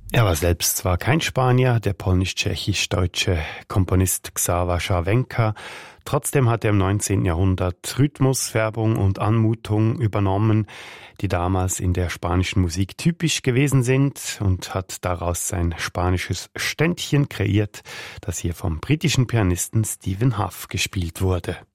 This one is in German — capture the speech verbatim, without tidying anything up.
Er war selbst zwar kein Spanier, der polnisch-tschechisch-deutsche Komponist Xaver Scharwenka. Trotzdem hat er im neunzehnten Jahrhundert Rhythmus, Färbung und Anmutung übernommen, die damals in der spanischen Musik typisch gewesen sind, und hat daraus sein spanisches Ständchen kreiert, das hier vom britischen Pianisten Stephen Hough gespielt wurde.